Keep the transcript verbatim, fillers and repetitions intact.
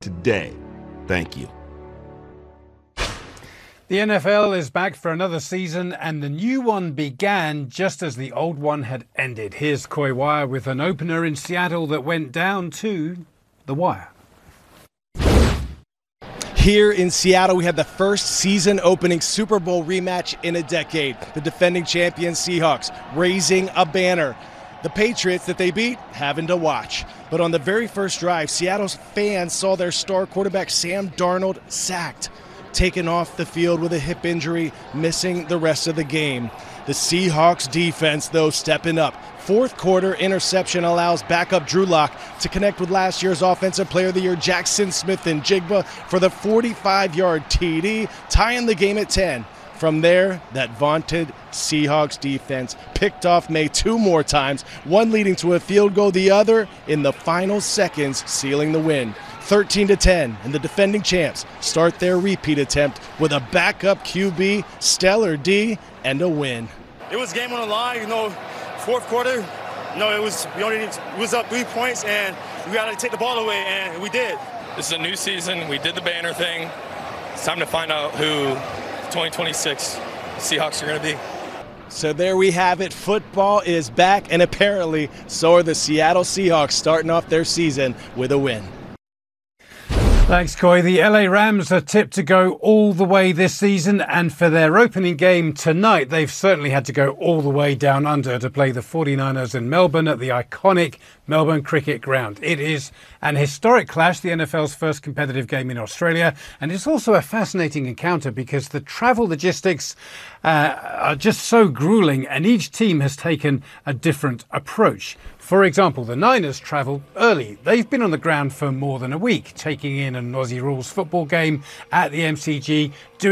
today. Thank you. The N F L is back for another season, and the new one began just as the old one had ended. Here's Coy Wire with an opener in Seattle that went down to the wire. Here in Seattle, we had the first season-opening Super Bowl rematch in a decade. The defending champion Seahawks raising a banner. The Patriots that they beat having to watch. But on the very first drive, Seattle's fans saw their star quarterback Sam Darnold sacked, taken off the field with a hip injury, missing the rest of the game. The Seahawks defense, though, stepping up. Fourth quarter interception allows backup Drew Lock to connect with last year's Offensive Player of the Year Jackson Smith-Njigba for the forty-five-yard T D, tying the game at ten. From there, that vaunted Seahawks defense picked off May two more times, one leading to a field goal, the other in the final seconds sealing the win. thirteen to ten, and the defending champs start their repeat attempt with a backup Q B, stellar D, and a win. It was game on the line, you know, fourth quarter, you know, it was, we only it was up three points, and we got to take the ball away, and we did. This is a new season. We did the banner thing. It's time to find out who twenty twenty-six Seahawks are going to be. So there we have it. Football is back, and apparently so are the Seattle Seahawks, starting off their season with a win. Thanks, Coy. The L A Rams are tipped to go all the way this season, and for their opening game tonight, they've certainly had to go all the way down under to play the forty-niners in Melbourne at the iconic Melbourne Cricket Ground. It is an historic clash, the N F L's first competitive game in Australia, and it's also a fascinating encounter because the travel logistics uh, are just so grueling, and each team has taken a different approach. For example, the Niners travel early. They've been on the ground for more than a week, taking in an Aussie rules football game at the M C G, doing